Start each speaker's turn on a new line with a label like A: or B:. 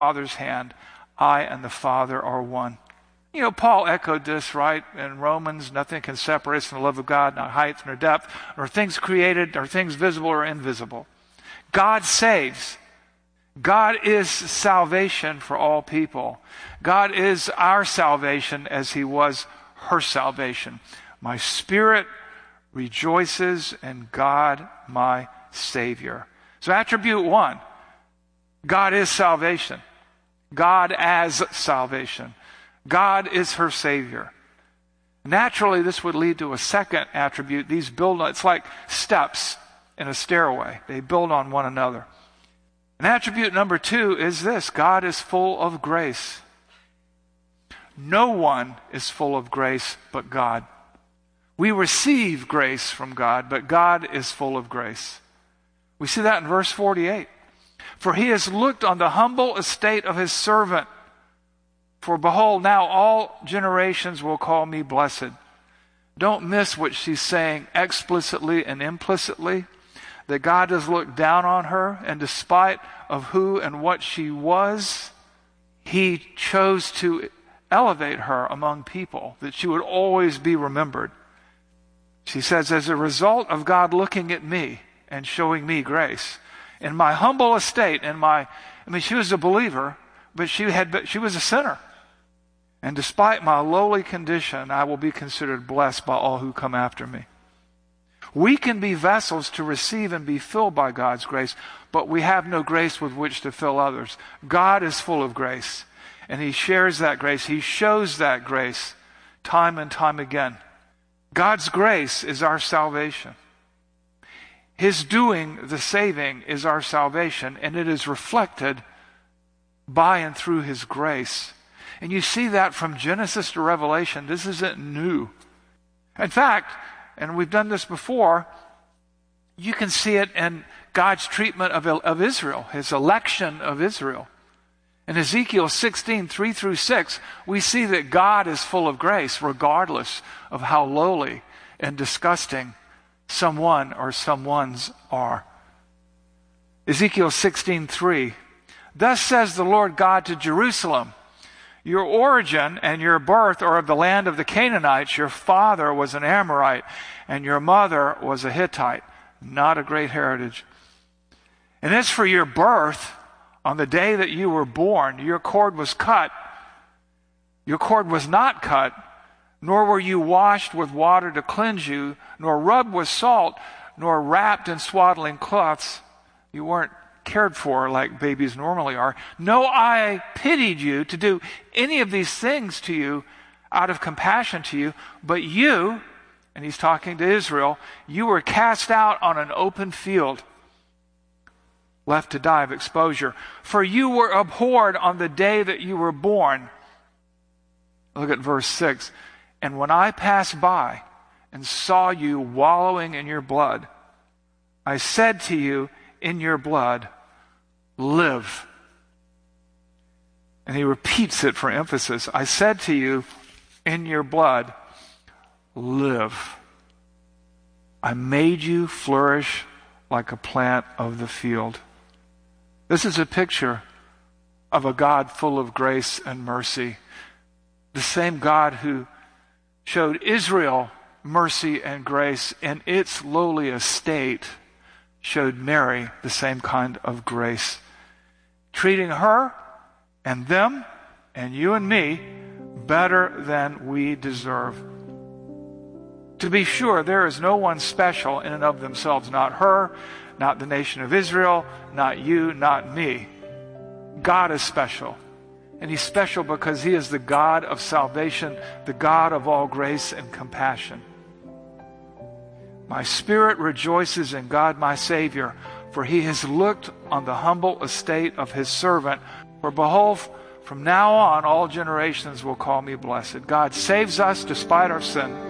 A: Father's hand. I and the Father are one. You know, Paul echoed this, right? In Romans, nothing can separate us from the love of God, not height nor depth, nor things created, nor things visible or invisible. God saves. God is salvation for all people. God is our salvation as he was her salvation. My spirit rejoices in God, my Savior. So attribute 1, God is salvation. God as salvation. God is her Savior. Naturally, this would lead to a second attribute. These build on, it's like steps in a stairway. They build on one another. And attribute number 2 is this: God is full of grace. No one is full of grace but God. We receive grace from God, but God is full of grace. We see that in verse 48. For he has looked on the humble estate of his servant. For behold, now all generations will call me blessed. Don't miss what she's saying explicitly and implicitly. That God does look down on her, and despite of who and what she was, he chose to elevate her among people, that she would always be remembered. She says, as a result of God looking at me and showing me grace, in my humble estate, she was a believer, but she was a sinner. And despite my lowly condition, I will be considered blessed by all who come after me. We can be vessels to receive and be filled by God's grace, but we have no grace with which to fill others. God is full of grace, and he shares that grace. He shows that grace time and time again. God's grace is our salvation. His doing the saving is our salvation, and it is reflected by and through his grace. And you see that from Genesis to Revelation. This isn't new. In fact, and we've done this before, you can see it in God's treatment of Israel, his election of Israel. In Ezekiel 16, 3-6, we see that God is full of grace, regardless of how lowly and disgusting someone or someones are. Ezekiel 16:3, thus says the Lord God to Jerusalem, your origin and your birth are of the land of the Canaanites. Your father was an Amorite, and your mother was a Hittite. Not a great heritage. And as for your birth, on the day that you were born, your cord was cut. Your cord was not cut, nor were you washed with water to cleanse you, nor rubbed with salt, nor wrapped in swaddling cloths. You weren't cared for like babies normally are. No, I pitied you to do any of these things to you out of compassion to you, but you, and he's talking to Israel, you were cast out on an open field, left to die of exposure. For you were abhorred on the day that you were born. Look at verse 6. And when I passed by and saw you wallowing in your blood, I said to you, in your blood, live. And he repeats it for emphasis. I said to you, in your blood, live. I made you flourish like a plant of the field. This is a picture of a God full of grace and mercy. The same God who showed Israel mercy and grace in its lowly estate showed Mary the same kind of grace, treating her and them and you and me better than we deserve. To be sure, there is no one special in and of themselves, not her, not the nation of Israel, not you, not me. God is special. And he's special because he is the God of salvation, the God of all grace and compassion. My spirit rejoices in God my Savior, for he has looked on the humble estate of his servant. For behold, from now on all generations will call me blessed. God saves us despite our sin.